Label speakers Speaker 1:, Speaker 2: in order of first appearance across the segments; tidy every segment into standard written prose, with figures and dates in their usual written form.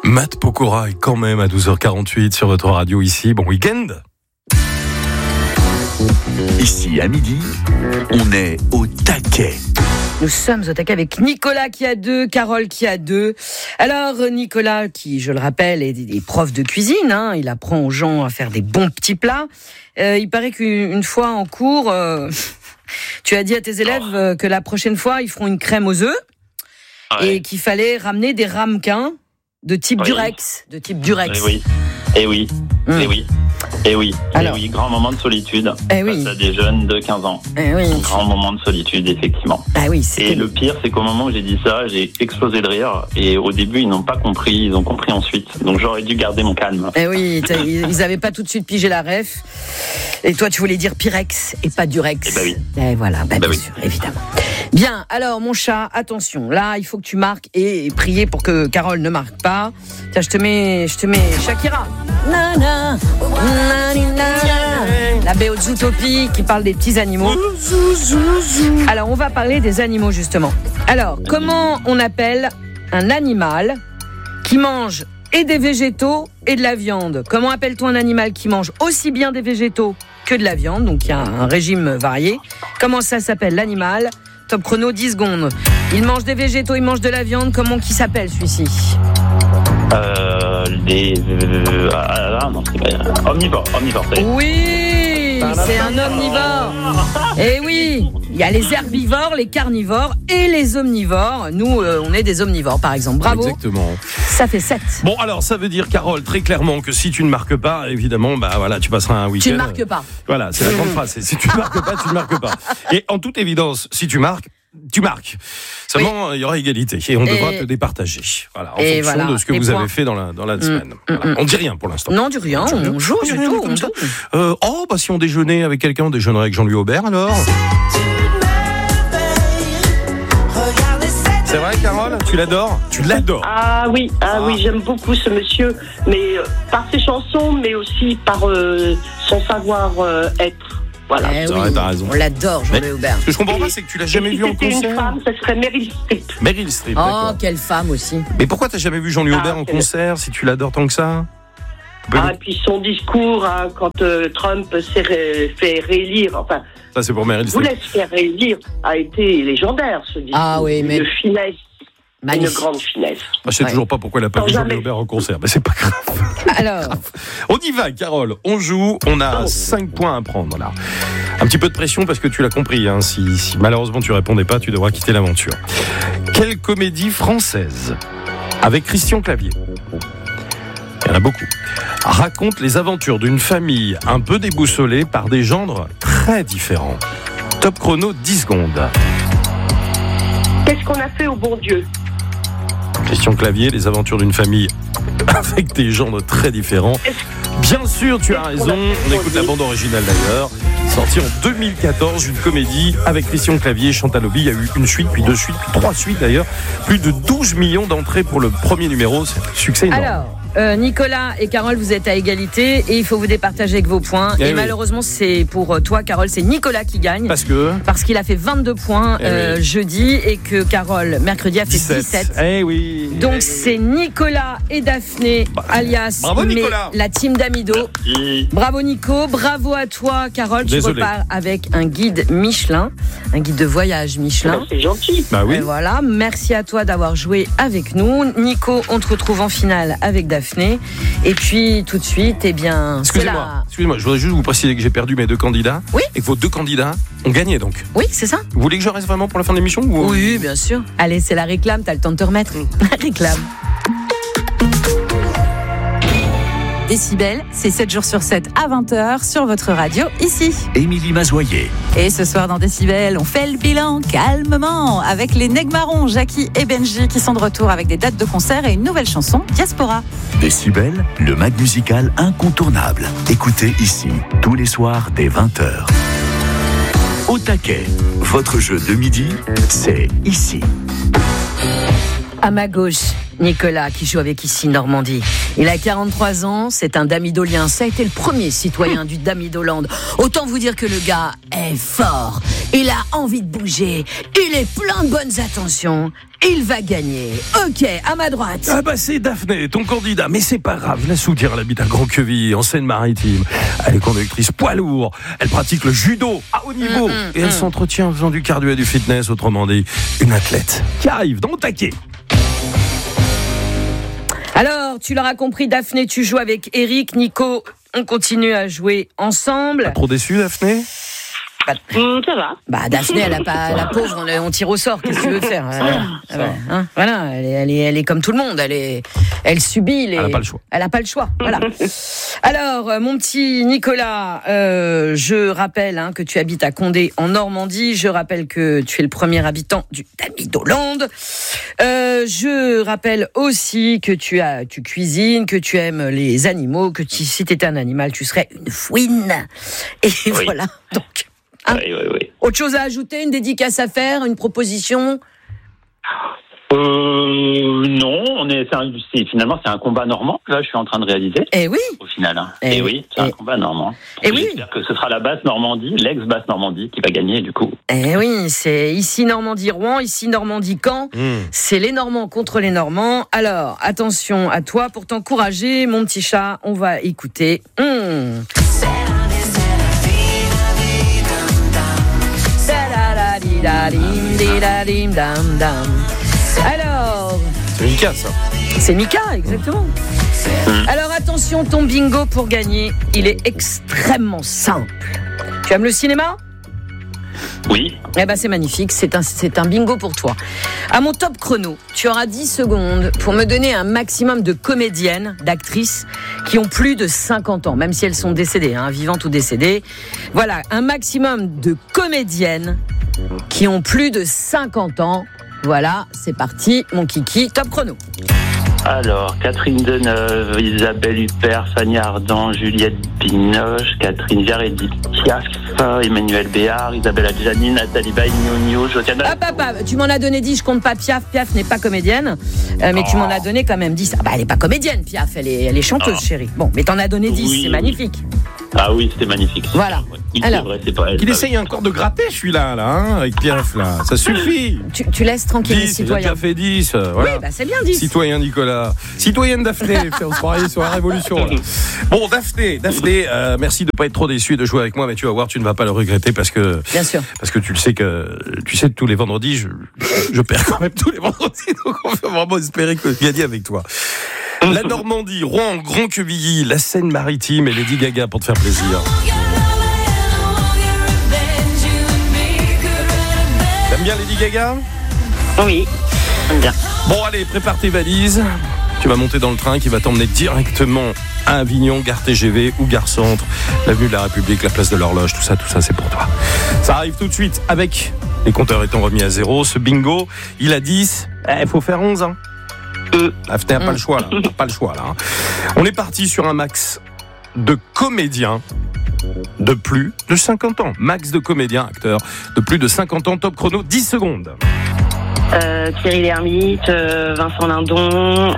Speaker 1: Matt Pokora est quand même à 12h48 sur votre radio ici. Bon week-end.
Speaker 2: Ici à midi, on est au taquet.
Speaker 3: Nous sommes au taquet avec Nicolas qui a 2, Carole qui a 2. Alors Nicolas, qui je le rappelle est prof de cuisine, hein, il apprend aux gens à faire des bons petits plats. Il paraît qu'une fois en cours, tu as dit à tes élèves que la prochaine fois ils feront une crème aux œufs et qu'il fallait ramener des ramequins de type Durex.
Speaker 4: Et oui.
Speaker 3: Alors,
Speaker 4: Grand moment de solitude face à des jeunes de 15 ans. Grand moment de solitude, effectivement. Et le pire, c'est qu'au moment où j'ai dit ça, j'ai explosé de rire. Et au début, ils n'ont pas compris, ils ont compris ensuite. Donc j'aurais dû garder mon calme.
Speaker 3: Ils n'avaient pas tout de suite pigé la ref. Et toi, tu voulais dire Pyrex et pas Durex. Et voilà, bien sûr, évidemment. Bien, alors mon chat, attention. Là, il faut que tu marques et prier pour que Carole ne marque pas. Tiens, je te mets Shakira. La BO de Zootopie qui parle des petits animaux. Alors, on va parler des animaux justement. Alors, comment on appelle un animal qui mange et des végétaux et de la viande? Comment appelle-t-on un animal qui mange aussi bien des végétaux que de la viande? Donc, il y a un régime varié. Comment ça s'appelle l'animal? Top chrono, 10 secondes. Il mange des végétaux, il mange de la viande. Comment qui s'appelle celui-ci?
Speaker 4: Omnivore.
Speaker 3: Oui, c'est un omnivore. Et oui, il y a les herbivores, les carnivores et les omnivores. Nous, on est des omnivores, par exemple. Bravo.
Speaker 1: Exactement.
Speaker 3: Ça fait 7.
Speaker 1: Bon, alors, ça veut dire, Carole, très clairement, que si tu ne marques pas, évidemment, tu passeras un week-end.
Speaker 3: Tu ne marques pas.
Speaker 1: Voilà, c'est la grande phrase. Si tu ne marques pas, tu ne marques pas. Et en toute évidence, si tu marques, tu marques. Seulement, il y aura égalité et on devra te départager. Voilà, en fonction de ce que vous avez fait dans la semaine. Voilà. On dit rien pour l'instant.
Speaker 3: Non, on dit rien. On joue du tout.
Speaker 1: Comme ça. Si on déjeunait avec quelqu'un, on déjeunerait avec Jean-Louis Aubert alors. C'est vrai, Carole, tu l'adores? Tu l'adores?
Speaker 5: Ah oui, j'aime beaucoup ce monsieur, mais par ses chansons, mais aussi par son savoir-être. Voilà.
Speaker 1: T'as raison.
Speaker 3: On l'adore, Jean-Louis Aubert.
Speaker 1: Ce que je comprends pas, c'est que tu l'as jamais vu en concert.
Speaker 5: Si c'était une femme, ça serait Meryl Streep.
Speaker 1: Meryl Streep,
Speaker 3: d'accord. Quelle femme aussi.
Speaker 1: Mais pourquoi t'as jamais vu Jean-Louis Aubert en concert si tu l'adores tant que ça?
Speaker 5: Et puis son discours quand Trump s'est fait réélire, enfin...
Speaker 1: Ça, c'est pour Meryl Streep.
Speaker 5: Vous laisse faire réélire a été légendaire, ce discours.
Speaker 3: Ah oui, mais...
Speaker 5: Une finesse.
Speaker 3: Magnifique.
Speaker 5: Une grande finesse.
Speaker 1: Je sais toujours pas pourquoi elle n'a pas vu Jean-Louis Aubert en concert, mais c'est pas grave.
Speaker 3: Alors,
Speaker 1: on y va, Carole. On joue. On a 5 points à prendre là. Un petit peu de pression parce que tu l'as compris. Hein, si malheureusement tu répondais pas, tu devras quitter l'aventure. Quelle comédie française avec Christian Clavier, il y en a beaucoup, raconte les aventures d'une famille un peu déboussolée par des genres très différents? Top chrono, 10 secondes.
Speaker 5: Qu'est-ce qu'on a fait au bon Dieu?
Speaker 1: Christian Clavier, les aventures d'une famille avec des genres très différents. Bien sûr, tu as raison. On écoute la bande originale d'ailleurs. Sortie en 2014, une comédie avec Christian Clavier et Chantal Lobby. Il y a eu une suite, puis 2 suites, puis 3 suites d'ailleurs. Plus de 12 millions d'entrées pour le premier numéro. C'est un succès énorme.
Speaker 3: Alors, Nicolas et Carole, vous êtes à égalité et il faut vous départager avec vos points. Et malheureusement, c'est pour toi, Carole, c'est Nicolas qui gagne. Parce qu'il a fait 22 points jeudi et que Carole, mercredi, a fait 17. Donc c'est Nicolas et Daphné, alias la team d'Amido. Bravo Nico, bravo à toi, Carole. Tu repars avec un guide Michelin, un guide de voyage Michelin.
Speaker 5: C'est gentil.
Speaker 3: Et voilà, merci à toi d'avoir joué avec nous. Nico, on te retrouve en finale avec Daphné. Et puis tout de suite,
Speaker 1: Excusez-moi, je voudrais juste vous préciser que j'ai perdu mes 2 candidats.
Speaker 3: Oui.
Speaker 1: Et que vos 2 candidats ont gagné donc.
Speaker 3: Oui, c'est ça.
Speaker 1: Vous voulez que je reste vraiment pour la fin de l'émission ou...
Speaker 3: Oui, bien sûr. Allez, c'est la réclame, t'as le temps de te remettre. La réclame.
Speaker 6: Décibel, c'est 7 jours sur 7 à 20h sur votre radio, ici.
Speaker 2: Émilie Mazoyer.
Speaker 6: Et ce soir dans Décibel, on fait le bilan calmement avec les Negmarons, Jackie et Benji qui sont de retour avec des dates de concert et une nouvelle chanson, Diaspora.
Speaker 2: Décibel, le mag musical incontournable. Écoutez ici, tous les soirs dès 20h. Au taquet, votre jeu de midi, c'est ici.
Speaker 3: À ma gauche, Nicolas qui joue avec ici Normandie. Il a 43 ans, c'est un damidolien. Ça a été le premier citoyen du Damidoland. Autant vous dire que le gars est fort. il a envie de bouger, il est plein de bonnes attentions, il va gagner. Ok, à ma droite.
Speaker 1: Ah bah c'est Daphné, ton candidat, mais c'est pas grave, je la soutiens, elle habite à Grand-Quevilly, en Seine-Maritime. Elle est conductrice poids lourd, elle pratique le judo à haut niveau et elle s'entretient en faisant du cardio et du fitness, autrement dit, une athlète qui arrive dans le taquet.
Speaker 3: Alors, tu l'auras compris, Daphné, tu joues avec Eric, Nico, on continue à jouer ensemble.
Speaker 1: Pas trop déçu, Daphné ?
Speaker 5: Ça va.
Speaker 3: Bah Daphné, elle a pas, la pauvre, on tire au sort. Qu'est-ce que tu veux faire voilà, elle est comme tout le monde. Elle subit les.
Speaker 1: Elle a pas le choix.
Speaker 3: Elle a pas le choix. Voilà. Alors, mon petit Nicolas, je rappelle que tu habites à Condé en Normandie. Je rappelle que tu es le premier habitant du Tamis d'Hollande. Je rappelle aussi que tu cuisines, que tu aimes les animaux, que si tu étais un animal, tu serais une fouine. Et voilà. Donc.
Speaker 4: Oui.
Speaker 3: Autre chose à ajouter, une dédicace à faire, une proposition ?
Speaker 4: Non, finalement c'est un combat normand que là je suis en train de réaliser.
Speaker 3: Eh oui.
Speaker 4: Au final. Et oui, c'est un combat normand. Et j'espère que ce sera la basse Normandie, l'ex-basse Normandie qui va gagner du coup.
Speaker 3: Eh oui, c'est ici Normandie-Rouen, ici Normandie-Caen. C'est les Normands contre les Normands. Alors, attention à toi pour t'encourager, mon petit chat, on va écouter. Alors,
Speaker 1: c'est Mika, ça.
Speaker 3: C'est Mika, exactement. Alors attention, ton bingo pour gagner, il est extrêmement simple. Tu aimes le cinéma ?
Speaker 4: Oui.
Speaker 3: Eh ben c'est magnifique, c'est un bingo pour toi. À mon top chrono, tu auras 10 secondes pour me donner un maximum de comédiennes, d'actrices qui ont plus de 50 ans, même si elles sont décédées, vivantes ou décédées. Voilà, un maximum de comédiennes qui ont plus de 50 ans. Voilà, c'est parti, mon kiki, top chrono.
Speaker 4: Alors, Catherine Deneuve, Isabelle Huppert, Fanny Ardant, Juliette Binoche, Catherine Viard, Edith Piaf, Emmanuel Béard, Isabelle Adjani, Nathalie Baye, Nonio, Josiane...
Speaker 3: tu m'en as donné 10, je compte pas Piaf. Piaf n'est pas comédienne, mais tu m'en as donné quand même 10. Elle est pas comédienne, Piaf, elle est chanteuse, chérie. Bon, mais t'en as donné 10, c'est magnifique.
Speaker 4: Ah oui, c'était magnifique.
Speaker 3: Voilà.
Speaker 4: Alors, c'est vrai,
Speaker 1: qu'il essaye encore de gratter celui-là, avec Piaf, là. Ça suffit.
Speaker 3: Tu laisses tranquille les citoyens.
Speaker 1: Il a déjà fait 10. Voilà.
Speaker 3: Oui, c'est bien 10.
Speaker 1: Citoyen Nicolas. Citoyenne Daphné. On se croirait sur la Révolution. Là. Bon, Daphné, merci de ne pas être trop déçu de jouer avec moi, mais tu vas voir, tu ne vas pas le regretter parce que.
Speaker 3: Bien sûr.
Speaker 1: Parce que tu sais tous les vendredis, je perds quand même tous les vendredis. Donc on peut vraiment espérer que je gagne avec toi. La Normandie, Rouen, Grand-Quevilly, la Seine-Maritime et Lady Gaga pour te faire plaisir. T'aimes bien Lady Gaga ?
Speaker 5: Oui, j'aime bien.
Speaker 1: Bon allez, prépare tes valises. Tu vas monter dans le train qui va t'emmener directement à Avignon, gare TGV ou gare Centre, l'avenue de la République, la place de l'Horloge, tout ça c'est pour toi. Ça arrive tout de suite avec les compteurs étant remis à 0. Ce bingo, il a 10, il faut faire 11 hein. Daphné n'a pas le choix là. Pas le choix là. On est parti sur un max de comédiens de plus de 50 ans. Max de comédiens, acteurs de plus de 50 ans. Top chrono, 10 secondes.
Speaker 5: Thierry Lhermitte, Vincent Lindon,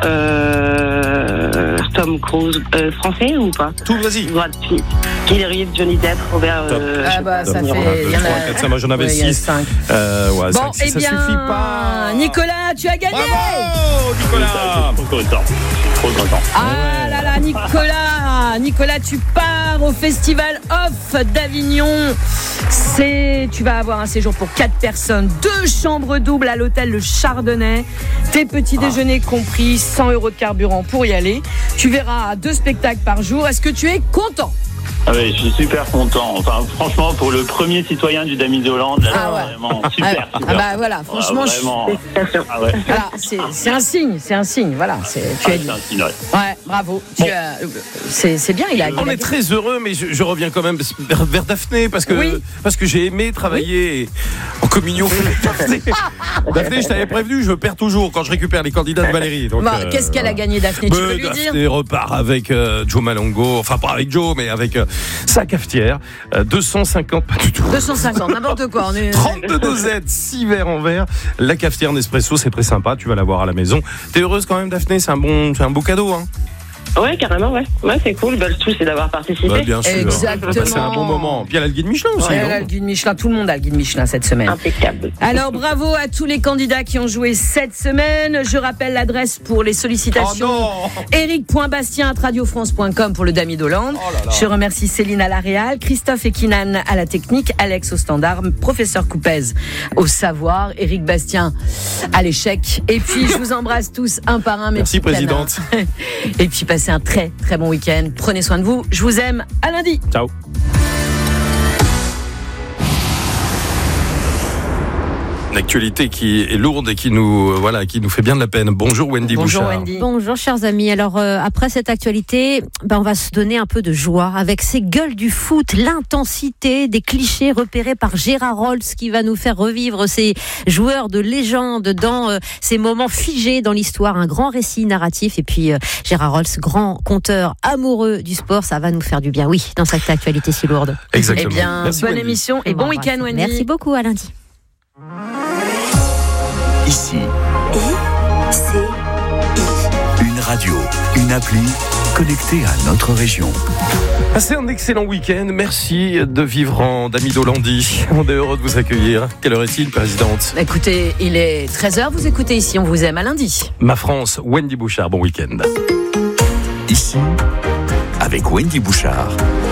Speaker 5: Tom Cruise, français ou pas ?
Speaker 1: Tout, vas-y.
Speaker 5: Keanu Reeves, Johnny Depp, Robert.
Speaker 3: Ça fait. Il y en a
Speaker 1: 4, moi j'en avais 6.
Speaker 3: 5.
Speaker 1: Bon,
Speaker 3: ça suffit pas. Nicolas, tu as gagné.
Speaker 1: Bravo, Nicolas.
Speaker 4: Trop content.
Speaker 3: Ah là là, Nicolas, tu pars au Festival Off d'Avignon. Tu vas avoir un séjour pour 4 personnes, 2 chambres doubles à l'hôtel Le Chardonnay, tes petits déjeuners compris, 100 € de carburant pour y aller. Tu verras 2 spectacles par jour. Est-ce que tu es content ?
Speaker 4: Ah oui, je suis super content. Enfin, franchement, pour le premier citoyen du Tamis d'Hollande, vraiment super.
Speaker 3: Voilà, franchement, c'est un signe, voilà. C'est un signe, ouais, bravo. Bon. C'est bien, il a.
Speaker 1: On est très heureux, mais je reviens quand même vers Daphné parce que j'ai aimé travailler en communion. Daphné, je t'avais prévenu, je perds toujours quand je récupère les candidats de Valérie. Donc,
Speaker 3: qu'est-ce qu'elle a gagné, Daphné ? Tu peux lui dire ?
Speaker 1: Daphné repart avec Joe Malongo, enfin pas avec Joe, mais avec sa cafetière, 250, pas du tout.
Speaker 3: 250, n'importe quoi. On est...
Speaker 1: 32 dosettes, 6 verres en verre. La cafetière Nespresso, c'est très sympa, tu vas l'avoir à la maison. T'es heureuse quand même, Daphné ? C'est un beau cadeau, hein ?
Speaker 5: Ouais, carrément, ouais. Ouais, c'est cool. Le tout, c'est d'avoir participé.
Speaker 1: Bah, bien sûr.
Speaker 3: Exactement.
Speaker 1: C'est un bon moment. Bien, le guide Michelin aussi.
Speaker 3: Ouais, le guide Michelin, tout le monde a le guide Michelin cette semaine.
Speaker 5: Impeccable.
Speaker 3: Alors, bravo à tous les candidats qui ont joué cette semaine. Je rappelle l'adresse pour les sollicitations. eric.bastien@radiofrance.com pour le Dami d'Hollande. Je remercie Céline à la réal, Christophe et Kinan à la technique, Alex au standard, professeur Coupez au savoir, Eric Bastien à l'échec. Et puis, je vous embrasse tous un par un.
Speaker 1: Merci, présidente.
Speaker 3: Et puis, passez un très, très bon week-end. Prenez soin de vous. Je vous aime. À lundi.
Speaker 1: Ciao. Une actualité qui est lourde et qui nous fait bien de la peine. Bonjour Wendy Bouchard.
Speaker 3: Wendy.
Speaker 6: Bonjour chers amis. Alors après cette actualité, on va se donner un peu de joie avec ces gueules du foot, l'intensité des clichés repérés par Gérard Rolls qui va nous faire revivre ces joueurs de légende dans ces moments figés dans l'histoire, un grand récit narratif. Et puis Gérard Rolls, grand conteur amoureux du sport, ça va nous faire du bien, oui, dans cette actualité si lourde.
Speaker 1: Exactement.
Speaker 3: Eh bien,
Speaker 1: merci,
Speaker 3: bonne
Speaker 1: Wendy.
Speaker 3: émission et bon week-end Wendy.
Speaker 6: Merci beaucoup, à lundi.
Speaker 2: Ici. Une radio, une appli connectée à notre région.
Speaker 1: Passez un excellent week-end. Merci de vivre en Dami d'Hollandie. On est heureux de vous accueillir. Quelle heure est-il, présidente ?
Speaker 3: Écoutez, il est 13h, vous écoutez ici, on vous aime à lundi.
Speaker 1: Ma France, Wendy Bouchard, bon week-end.
Speaker 2: Ici, avec Wendy Bouchard.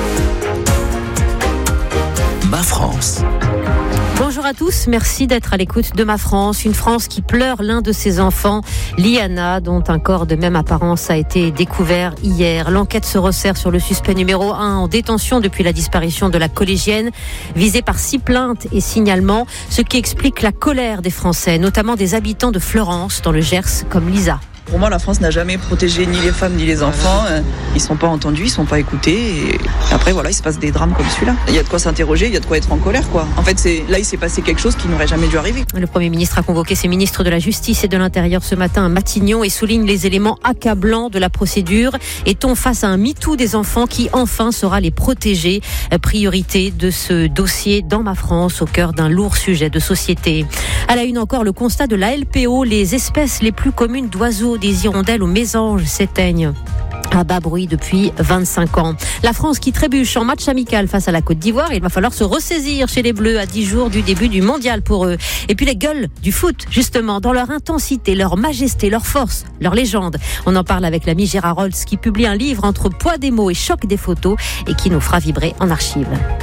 Speaker 2: Ma France.
Speaker 6: Bonjour à tous, merci d'être à l'écoute de Ma France, une France qui pleure l'un de ses enfants, Liana, dont un corps de même apparence a été découvert hier. L'enquête se resserre sur le suspect numéro 1 en détention depuis la disparition de la collégienne, visé par 6 plaintes et signalements, ce qui explique la colère des Français, notamment des habitants de Florence, dans le Gers, comme Lisa.
Speaker 7: Pour moi, la France n'a jamais protégé ni les femmes ni les enfants. Ils sont pas entendus, ils sont pas écoutés. Et après, voilà, il se passe des drames comme celui-là. Il y a de quoi s'interroger, il y a de quoi être en colère, quoi. En fait, là, il s'est passé quelque chose qui n'aurait jamais dû arriver.
Speaker 6: Le Premier ministre a convoqué ses ministres de la Justice et de l'Intérieur ce matin à Matignon et souligne les éléments accablants de la procédure. Est-on face à un MeToo des enfants qui enfin saura les protéger ? Priorité de ce dossier dans Ma France, au cœur d'un lourd sujet de société. À la une encore, le constat de la LPO, les espèces les plus communes d'oiseaux, des hirondelles aux mésanges s'éteignent à bas bruit depuis 25 ans. La France qui trébuche en match amical face à la Côte d'Ivoire. Il va falloir se ressaisir chez les Bleus à 10 jours du début du mondial pour eux. Et puis les gueules du foot, justement, dans leur intensité, leur majesté, leur force, leur légende. On en parle avec l'ami Gérard Rolls qui publie un livre entre poids des mots et choc des photos et qui nous fera vibrer en archives.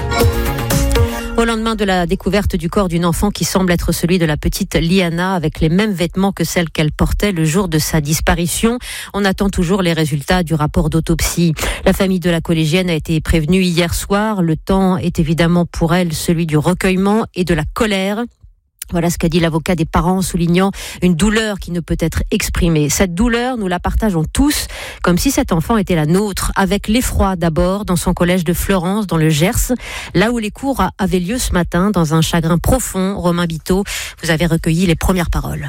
Speaker 6: Au lendemain de la découverte du corps d'une enfant qui semble être celui de la petite Liana, avec les mêmes vêtements que celles qu'elle portait le jour de sa disparition, on attend toujours les résultats du rapport d'autopsie. La famille de la collégienne a été prévenue hier soir. Le temps est évidemment pour elle celui du recueillement et de la colère. Voilà ce qu'a dit l'avocat des parents, soulignant une douleur qui ne peut être exprimée. Cette douleur, nous la partageons tous, comme si cet enfant était la nôtre, avec l'effroi d'abord dans son collège de Florence, dans le Gers, là où les cours avaient lieu ce matin, dans un chagrin profond. Romain Biteau, vous avez recueilli les premières paroles.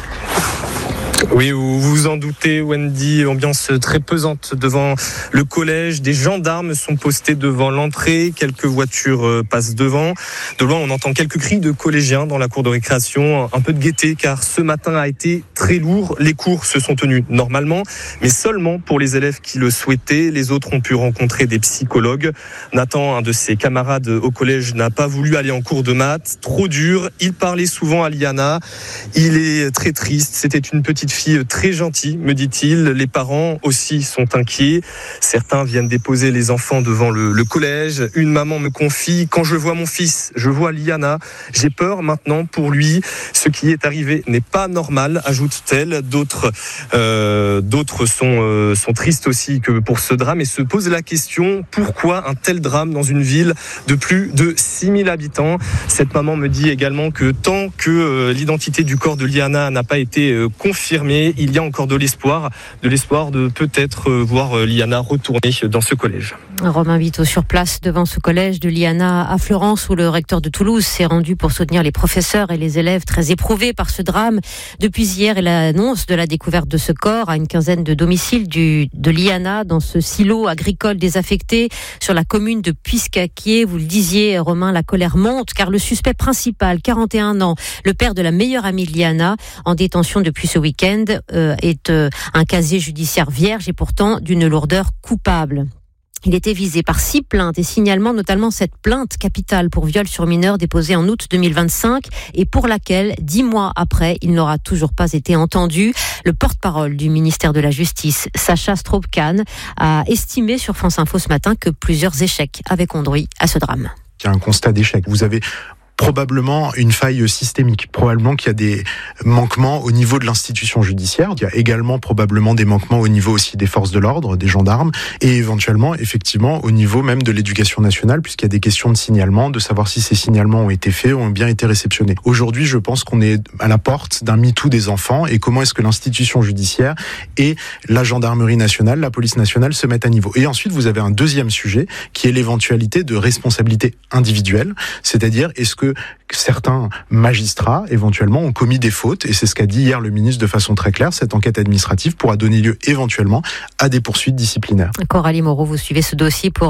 Speaker 8: Oui, vous vous en doutez, Wendy, ambiance très pesante devant le collège. Des gendarmes sont postés devant l'entrée, quelques voitures passent devant. De loin, on entend quelques cris de collégiens dans la cour de récréation. Un peu de gaieté, car ce matin a été très lourd. Les cours se sont tenus normalement, mais seulement pour les élèves qui le souhaitaient. Les autres ont pu rencontrer des psychologues. Nathan, un de ses camarades au collège, n'a pas voulu aller en cours de maths. Trop dur. Il parlait souvent à Liana. Il est très triste. C'était une petite fille très gentille, me dit-il. Les parents aussi sont inquiets. Certains viennent déposer les enfants devant le collège. Une maman me confie: quand je vois mon fils, je vois Liana, j'ai peur maintenant pour lui. Ce qui est arrivé n'est pas normal, ajoute-t-elle. D'autres sont tristes aussi que pour ce drame et se posent la question: pourquoi un tel drame dans une ville de plus de 6000 habitants? Cette maman me dit également que tant que l'identité du corps de Liana n'a pas été confirmée, il y a encore de l'espoir de peut-être voir Liana retourner dans ce collège.
Speaker 6: Romain Biteau sur place devant ce collège de Liana à Florence, où le recteur de Toulouse s'est rendu pour soutenir les professeurs et les élèves très éprouvés par ce drame. Depuis hier et l'annonce de la découverte de ce corps à une quinzaine de domiciles de Liana, dans ce silo agricole désaffecté sur la commune de Puiscaquier. Vous le disiez, Romain, la colère monte car le suspect principal, 41 ans, le père de la meilleure amie de Liana, en détention depuis ce week-end, week-end est un casier judiciaire vierge et pourtant d'une lourdeur coupable. Il était visé par 6 plaintes et signalements, notamment cette plainte capitale pour viol sur mineur déposée en août 2025 et pour laquelle, 10 mois après, il n'aura toujours pas été entendu. Le porte-parole du ministère de la Justice, Sacha Strauss-Kahn, a estimé sur France Info ce matin que plusieurs échecs avaient conduit à ce drame.
Speaker 9: Il y a un constat d'échec. Vous avez probablement une faille systémique, probablement qu'il y a des manquements au niveau de l'institution judiciaire, il y a également probablement des manquements au niveau aussi des forces de l'ordre, des gendarmes, et éventuellement, effectivement, au niveau même de l'éducation nationale, puisqu'il y a des questions de signalement, de savoir si ces signalements ont été faits, ont bien été réceptionnés. Aujourd'hui, je pense qu'on est à la porte d'un MeToo des enfants, et comment est-ce que l'institution judiciaire et la gendarmerie nationale, la police nationale se mettent à niveau. Et ensuite, vous avez un deuxième sujet, qui est l'éventualité de responsabilité individuelle, c'est-à-dire, est-ce que certains magistrats, éventuellement, ont commis des fautes, et c'est ce qu'a dit hier le ministre de façon très claire, cette enquête administrative pourra donner lieu, éventuellement, à des poursuites disciplinaires.
Speaker 6: Coralie Moreau, vous suivez ce dossier pour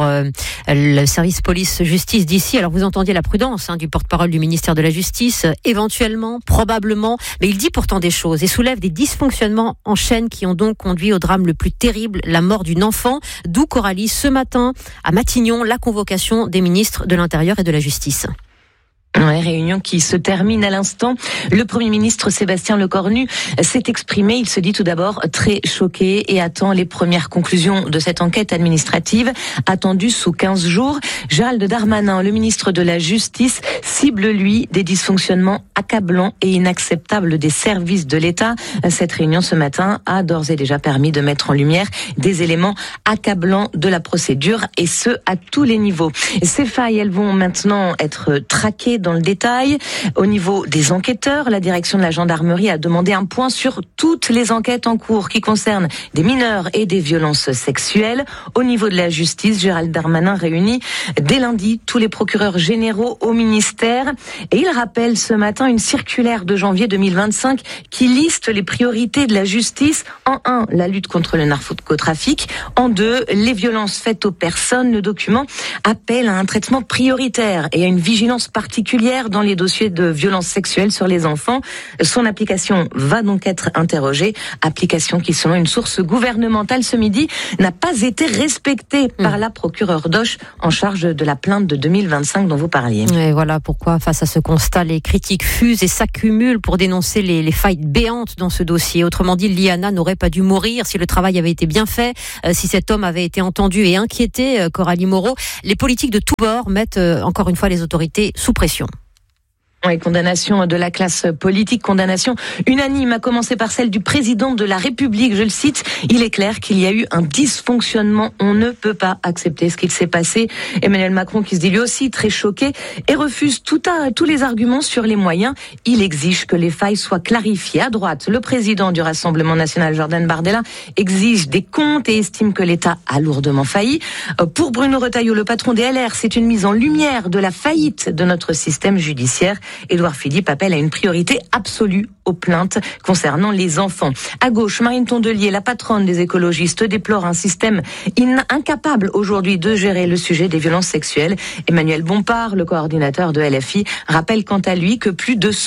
Speaker 6: le service police-justice d'ici. Alors, vous entendiez la prudence du porte-parole du ministère de la Justice, éventuellement, probablement, mais il dit pourtant des choses et soulève des dysfonctionnements en chaîne qui ont donc conduit au drame le plus terrible, la mort d'une enfant, d'où Coralie, ce matin, à Matignon, la convocation des ministres de l'Intérieur et de la Justice.
Speaker 10: Ouais, réunion qui se termine à l'instant. Le Premier ministre Sébastien Lecornu s'est exprimé. Il se dit tout d'abord très choqué et attend les premières conclusions de cette enquête administrative attendue sous 15 jours. Gérald Darmanin, le ministre de la Justice, cible lui des dysfonctionnements accablants et inacceptables des services de l'État. Cette réunion ce matin a d'ores et déjà permis de mettre en lumière des éléments accablants de la procédure et ce à tous les niveaux. Ces failles, elles vont maintenant être traquées dans le détail. Au niveau des enquêteurs, la direction de la gendarmerie a demandé un point sur toutes les enquêtes en cours qui concernent des mineurs et des violences sexuelles. Au niveau de la justice, Gérald Darmanin réunit dès lundi tous les procureurs généraux au ministère et il rappelle ce matin une circulaire de janvier 2025 qui liste les priorités de la justice. En 1, la lutte contre le narcotrafic. En 2, les violences faites aux personnes. Le document appelle à un traitement prioritaire et à une vigilance particulière dans les dossiers de violences sexuelles sur les enfants. Son application va donc être interrogée. Application qui, selon une source gouvernementale ce midi, n'a pas été respectée par la procureure d'Auch en charge de la plainte de 2025 dont vous parliez.
Speaker 6: Et voilà pourquoi, face à ce constat, les critiques fusent et s'accumulent pour dénoncer les failles béantes dans ce dossier. Autrement dit, Liana n'aurait pas dû mourir si le travail avait été bien fait, si cet homme avait été entendu et inquiété, Coralie Moreau. Les politiques de tous bords mettent encore une fois les autorités sous pression.
Speaker 10: Oui, condamnation de la classe politique, condamnation unanime, à commencer par celle du président de la République. Je le cite, il est clair qu'il y a eu un dysfonctionnement. On ne peut pas accepter ce qu'il s'est passé. Emmanuel Macron, qui se dit lui aussi très choqué et refuse tous les arguments sur les moyens. Il exige que les failles soient clarifiées. À droite, le président du Rassemblement national, Jordan Bardella, exige des comptes et estime que l'État a lourdement failli. Pour Bruno Retailleau, le patron des LR, c'est une mise en lumière de la faillite de notre système judiciaire. Édouard Philippe appelle à une priorité absolue aux plaintes concernant les enfants. À gauche, Marine Tondelier, la patronne des écologistes, déplore un système incapable aujourd'hui de gérer le sujet des violences sexuelles. Emmanuel Bompard, le coordinateur de LFI, rappelle quant à lui que plus de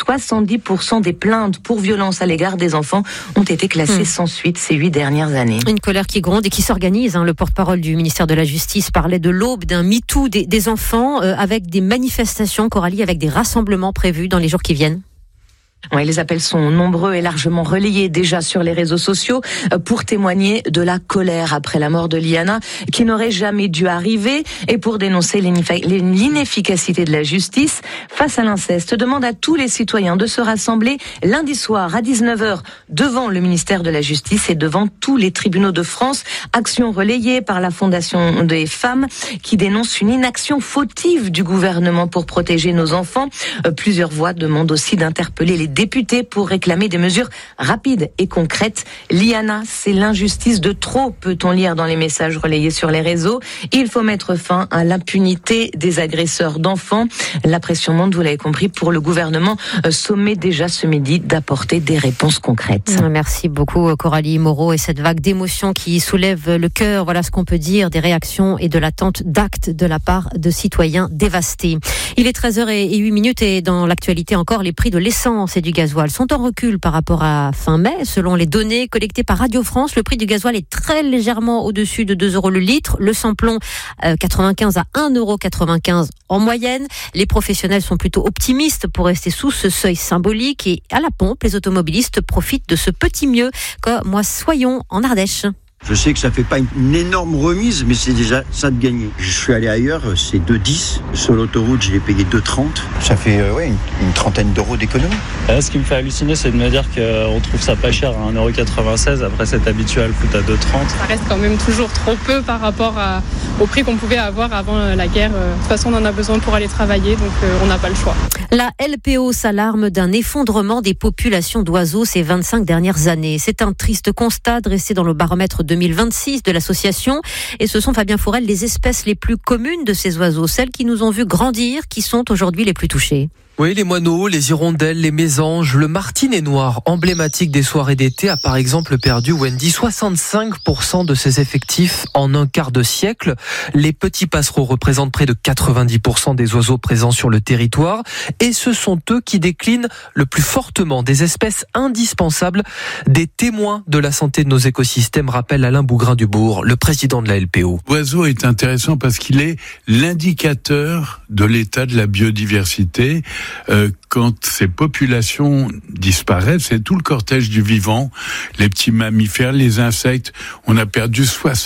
Speaker 10: 70% des plaintes pour violences à l'égard des enfants ont été classées sans suite ces 8 dernières années.
Speaker 6: Une colère qui gronde et qui s'organise. Le porte-parole du ministère de la Justice parlait de l'aube d'un MeToo des enfants avec des manifestations, Coralie, avec des rassemblements prévus dans les jours qui viennent.
Speaker 10: Oui, les appels sont nombreux et largement relayés déjà sur les réseaux sociaux pour témoigner de la colère après la mort de Liana, qui n'aurait jamais dû arriver, et pour dénoncer l'inefficacité de la justice face à l'inceste. Demande à tous les citoyens de se rassembler lundi soir à 19h devant le ministère de la Justice et devant tous les tribunaux de France. Action relayée par la Fondation des femmes qui dénonce une inaction fautive du gouvernement pour protéger nos enfants. Plusieurs voix demandent aussi d'interpeller les députés pour réclamer des mesures rapides et concrètes. Liana, c'est l'injustice de trop, peut-on lire dans les messages relayés sur les réseaux. Il faut mettre fin à l'impunité des agresseurs d'enfants. La pression monte, vous l'avez compris, pour le gouvernement sommet déjà ce midi d'apporter des réponses concrètes.
Speaker 6: Merci beaucoup Coralie Moreau, et cette vague d'émotions qui soulève le cœur. Voilà ce qu'on peut dire des réactions et de l'attente d'actes de la part de citoyens dévastés. Il est 13h08 et dans l'actualité encore, les prix de l'essence et du gasoil sont en recul par rapport à fin mai. Selon les données collectées par Radio France, le prix du gasoil est très légèrement au-dessus de 2 € le litre. Le samplon 95 à 1,95 € en moyenne. Les professionnels sont plutôt optimistes pour rester sous ce seuil symbolique. Et à la pompe, les automobilistes profitent de ce petit mieux comme moi soyons en Ardèche.
Speaker 11: Je sais que ça fait pas une énorme remise, mais c'est déjà ça de gagner. Je suis allé ailleurs, c'est 2,10. Sur l'autoroute, je l'ai payé 2,30. Ça fait une trentaine d'euros d'économie.
Speaker 12: Ce qui me fait halluciner, c'est de me dire qu'on trouve ça pas cher à 1,96 €. Après, c'est habitué à le foutre à 2,30.
Speaker 13: Ça reste quand même toujours trop peu par rapport au prix qu'on pouvait avoir avant la guerre. De toute façon, on en a besoin pour aller travailler, donc on n'a pas le choix.
Speaker 6: La LPO s'alarme d'un effondrement des populations d'oiseaux ces 25 dernières années. C'est un triste constat dressé dans le baromètre 2026 de l'association. Et ce sont, Fabien Fourel, les espèces les plus communes de ces oiseaux, celles qui nous ont vu grandir, qui sont aujourd'hui les plus touchées.
Speaker 14: Oui, les moineaux, les hirondelles, les mésanges, le martinet noir, emblématique des soirées d'été, a par exemple perdu, Wendy, 65% de ses effectifs en un quart de siècle. Les petits passereaux représentent près de 90% des oiseaux présents sur le territoire. Et ce sont eux qui déclinent le plus fortement des espèces indispensables, des témoins de la santé de nos écosystèmes, rappelle Alain Bougrain-Dubourg, le président de la LPO.
Speaker 15: L'oiseau est intéressant parce qu'il est l'indicateur de l'état de la biodiversité. Quand ces populations disparaissent, c'est tout le cortège du vivant, les petits mammifères, les insectes. On a perdu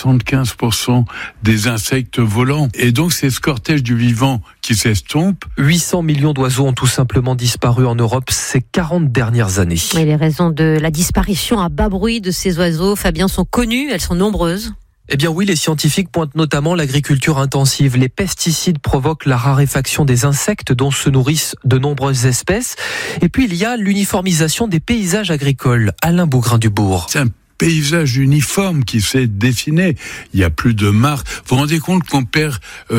Speaker 15: 75% des insectes volants. Et donc, c'est ce cortège du vivant qui s'estompe.
Speaker 14: 800 millions d'oiseaux ont tout simplement disparu en Europe ces 40 dernières années.
Speaker 6: Et les raisons de la disparition à bas bruit de ces oiseaux, Fabien, sont connues, elles sont nombreuses.
Speaker 14: Eh bien oui, les scientifiques pointent notamment l'agriculture intensive. Les pesticides provoquent la raréfaction des insectes dont se nourrissent de nombreuses espèces. Et puis il y a l'uniformisation des paysages agricoles. Alain Bougrain-Dubourg.
Speaker 15: C'est un paysage uniforme qui s'est dessiné. Il n'y a plus de marques. Vous vous rendez compte qu'on perd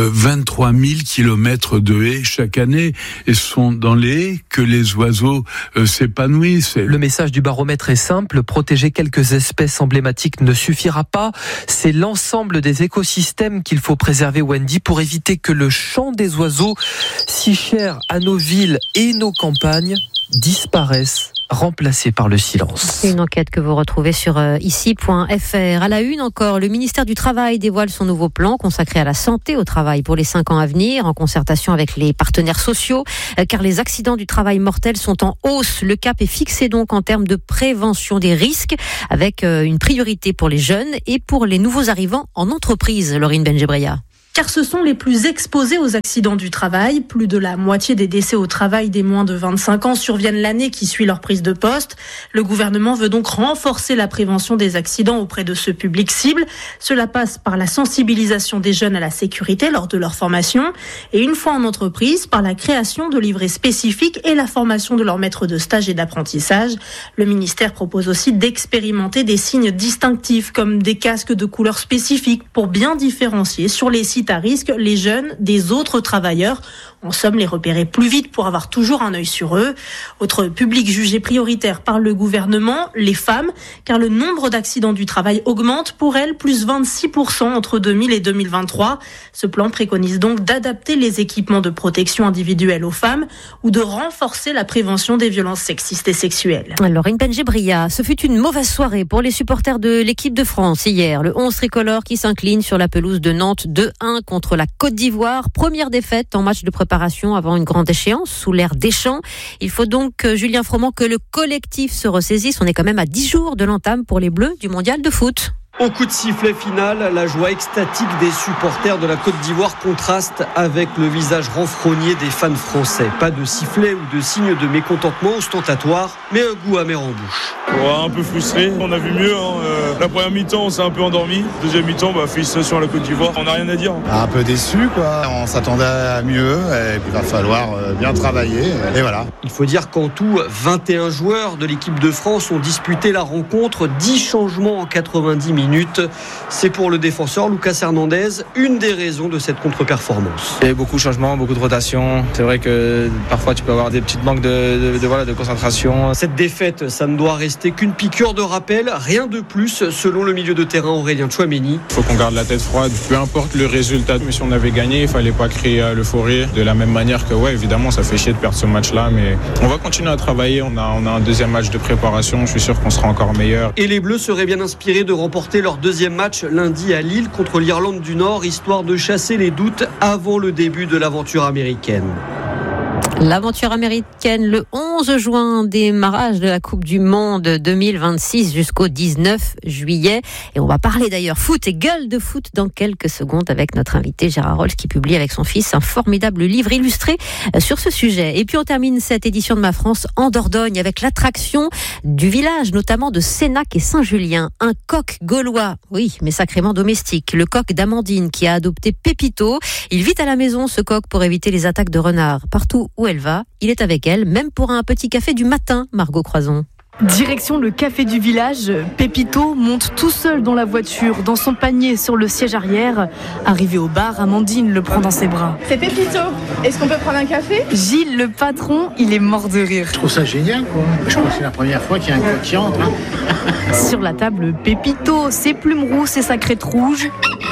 Speaker 15: 23 000 kilomètres de haies chaque année, et ce sont dans les haies que les oiseaux s'épanouissent.
Speaker 14: Le message du baromètre est simple, protéger quelques espèces emblématiques ne suffira pas. C'est l'ensemble des écosystèmes qu'il faut préserver, Wendy, pour éviter que le chant des oiseaux, si cher à nos villes et nos campagnes, disparaisse, remplacé par le silence.
Speaker 6: C'est une enquête que vous retrouvez sur ici.fr. À la une encore, le ministère du Travail dévoile son nouveau plan consacré à la santé au travail pour les 5 ans à venir, en concertation avec les partenaires sociaux, car les accidents du travail mortels sont en hausse. Le cap est fixé donc en termes de prévention des risques, avec une priorité pour les jeunes et pour les nouveaux arrivants en entreprise. Laurine Benjebreya.
Speaker 16: Car ce sont les plus exposés aux accidents du travail. Plus de la moitié des décès au travail des moins de 25 ans surviennent l'année qui suit leur prise de poste. Le gouvernement veut donc renforcer la prévention des accidents auprès de ce public cible. Cela passe par la sensibilisation des jeunes à la sécurité lors de leur formation et une fois en entreprise, par la création de livrets spécifiques et la formation de leurs maîtres de stage et d'apprentissage. Le ministère propose aussi d'expérimenter des signes distinctifs comme des casques de couleur spécifique pour bien différencier sur les sites à risque les jeunes des autres travailleurs. En somme, les repérer plus vite pour avoir toujours un œil sur eux. Autre public jugé prioritaire par le gouvernement, les femmes, car le nombre d'accidents du travail augmente pour elles, plus 26% entre 2000 et 2023. Ce plan préconise donc d'adapter les équipements de protection individuelle aux femmes ou de renforcer la prévention des violences sexistes et sexuelles.
Speaker 6: Laurine Benjebreya, ce fut une mauvaise soirée pour les supporters de l'équipe de France hier. Le 11 tricolore qui s'incline sur la pelouse de Nantes 2-1 contre la Côte d'Ivoire. Première défaite en match de préparation avant une grande échéance sous l'ère Deschamps. Il faut donc, Julien Froment, que le collectif se ressaisisse. On est quand même à 10 jours de l'entame pour les Bleus du mondial de foot.
Speaker 17: Au coup de sifflet final, la joie extatique des supporters de la Côte d'Ivoire contraste avec le visage renfrogné des fans français. Pas de sifflet ou de signe de mécontentement ostentatoire, mais un goût amer en bouche.
Speaker 18: Ouais, un peu frustré, on a vu mieux. La première mi-temps, on s'est un peu endormi. Deuxième mi-temps, félicitations à la Côte d'Ivoire. On n'a rien à dire.
Speaker 19: Un peu déçu, quoi. On s'attendait à mieux et puis il va falloir bien travailler. Et voilà.
Speaker 17: Il faut dire qu'en tout, 21 joueurs de l'équipe de France ont disputé la rencontre. 10 changements en 90 minutes. minutes. C'est pour le défenseur Lucas Hernandez une des raisons de cette contre-performance.
Speaker 20: Il y a beaucoup de changements, beaucoup de rotations. C'est vrai que parfois tu peux avoir des petites manques de concentration.
Speaker 17: Cette défaite, ça ne doit rester qu'une piqûre de rappel, rien de plus selon le milieu de terrain Aurélien Tchouaméni.
Speaker 21: Il faut qu'on garde la tête froide, peu importe le résultat. Mais si on avait gagné, il ne fallait pas créer l'euphorie. De la même manière que, évidemment, ça fait chier de perdre ce match-là, mais on va continuer à travailler. On a un deuxième match de préparation. Je suis sûr qu'on sera encore meilleur.
Speaker 17: Et les Bleus seraient bien inspirés de remporter leur deuxième match lundi à Lille contre l'Irlande du Nord, histoire de chasser les doutes avant le début de l'aventure américaine.
Speaker 6: L'aventure américaine le 11 juin, démarrage de la Coupe du Monde 2026 jusqu'au 19 juillet. Et on va parler d'ailleurs foot et gueule de foot dans quelques secondes avec notre invité Gérard Rolls qui publie avec son fils un formidable livre illustré sur ce sujet. Et puis on termine cette édition de Ma France en Dordogne avec l'attraction du village, notamment de Sénac et Saint-Julien. Un coq gaulois, oui, mais sacrément domestique. Le coq d'Amandine qui a adopté Pépito. Il vit à la maison, ce coq, pour éviter les attaques de renards. Partout où elle va, il est avec elle, même pour un petit café du matin, Margot Croison.
Speaker 22: Direction le café du village, Pépito monte tout seul dans la voiture, dans son panier sur le siège arrière. Arrivé au bar, Amandine le prend dans ses bras.
Speaker 23: C'est Pépito, est-ce qu'on peut prendre un café ?
Speaker 22: Gilles, le patron, il est mort de rire.
Speaker 24: Je trouve ça génial, quoi. Je crois que c'est la première fois qu'il y a un coq qui entre.
Speaker 22: Sur la table, Pépito, ses plumes rousses et sa crête rouge.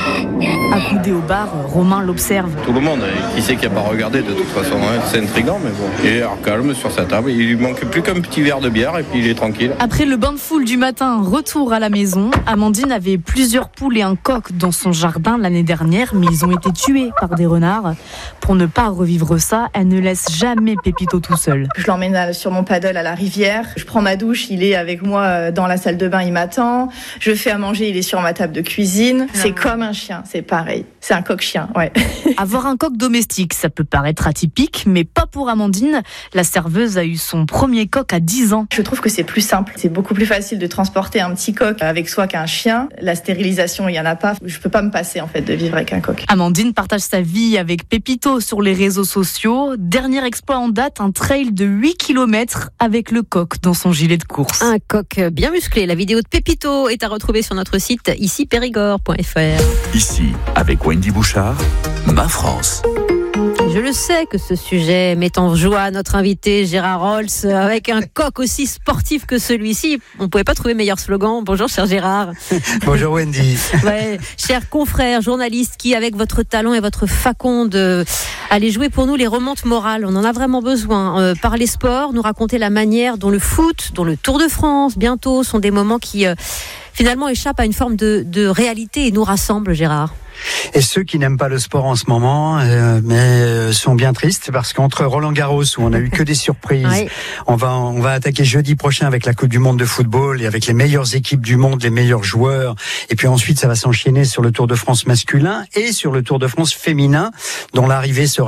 Speaker 22: Accoudé au bar, Romain l'observe.
Speaker 25: Tout le monde, qui sait qu'il n'y a pas regardé de toute façon, hein. C'est intriguant, mais bon. Il est alors calme sur sa table, il lui manque plus qu'un petit verre de bière et puis il est tranquille.
Speaker 22: Après le bain de foule du matin, retour à la maison. Amandine avait plusieurs poules et un coq dans son jardin l'année dernière, mais ils ont été tués par des renards. Pour ne pas revivre ça, elle ne laisse jamais Pépito tout seul.
Speaker 23: Je l'emmène sur mon paddle à la rivière. Je prends ma douche, il est avec moi dans la salle de bain, il m'attend. Je fais à manger, il est sur ma table de cuisine. C'est comme un chien, c'est pareil. C'est un coq-chien, ouais.
Speaker 22: Avoir un coq domestique, ça peut paraître atypique, mais pas pour Amandine. La serveuse a eu son premier coq à 10 ans.
Speaker 23: Je trouve que c'est plus simple. C'est beaucoup plus facile de transporter un petit coq avec soi qu'un chien. La stérilisation, il n'y en a pas. Je peux pas me passer, en fait, de vivre avec un coq.
Speaker 22: Amandine partage sa vie avec Pépito sur les réseaux sociaux. Dernier exploit en date, un trail de 8 km avec le coq dans son gilet de course.
Speaker 6: Un coq bien musclé. La vidéo de Pépito est à retrouver sur notre site ici-périgord.fr.
Speaker 2: Ici, avec Wendy Bouchard, Ma France.
Speaker 6: Je le sais que ce sujet met en joie notre invité Gérard Rolls avec un coq aussi sportif que celui-ci. On ne pouvait pas trouver meilleur slogan. Bonjour cher Gérard.
Speaker 26: Bonjour Wendy.
Speaker 6: Ouais, cher confrère, journaliste qui avec votre talent et votre faconde allez jouer pour nous les remontes morales. On en a vraiment besoin. Parler sport, nous raconter la manière dont le foot, dont le Tour de France bientôt sont des moments qui finalement échappent à une forme de réalité et nous rassemblent, Gérard.
Speaker 26: Et ceux qui n'aiment pas le sport en ce moment, sont bien tristes parce qu'entre Roland-Garros où on a eu que des surprises, oui. on va attaquer jeudi prochain avec la Coupe du Monde de football et avec les meilleures équipes du monde, les meilleurs joueurs. Et puis ensuite, ça va s'enchaîner sur le Tour de France masculin et sur le Tour de France féminin, dont l'arrivée sera